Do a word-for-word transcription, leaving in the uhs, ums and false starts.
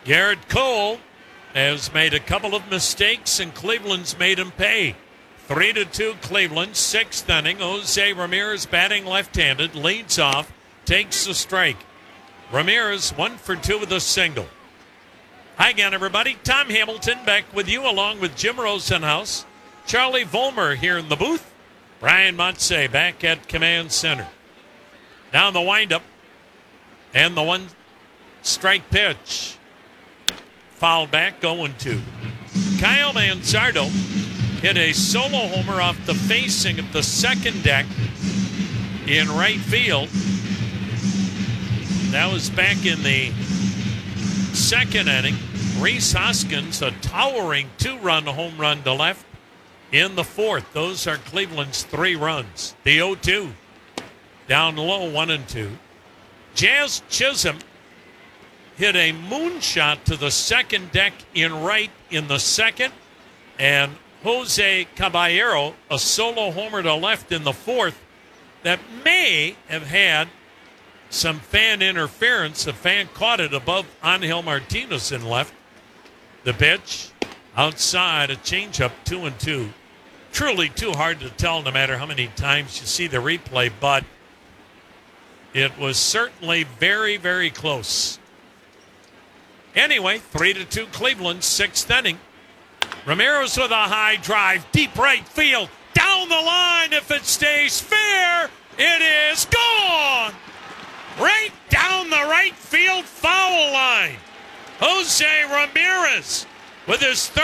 Garrett Cole has made a couple of mistakes, and Cleveland's made him pay. Three to two Cleveland, sixth inning. Jose Ramirez batting left-handed, leads off, takes the strike. Ramirez one for two with a single. Hi again, everybody. Tom Hamilton back with you along with Jim Rosenhaus. Charlie Vollmer here in the booth. Brian Montse back at Command Center. Down the windup. And the one strike pitch. Fouled back, going to. Kyle Manzardo hit a solo homer off the facing of the second deck in right field. That was back in the second inning. Rhys Hoskins, a towering two-run home run to left in the fourth. Those are Cleveland's three runs. The oh two. Down low, one and two. Jazz Chisholm hit a moonshot to the second deck in right in the second. And Jose Caballero, a solo homer to left in the fourth. That may have had some fan interference. A fan caught it above Angel Martinez in left. The pitch outside, a changeup, two and two. Truly too hard to tell no matter how many times you see the replay, but it was certainly very, very close. Anyway, three to two Cleveland, sixth inning. Ramirez with a high drive, deep right field, down the line. If it stays fair, it is gone. Right down the right field foul line. Jose Ramirez with his third.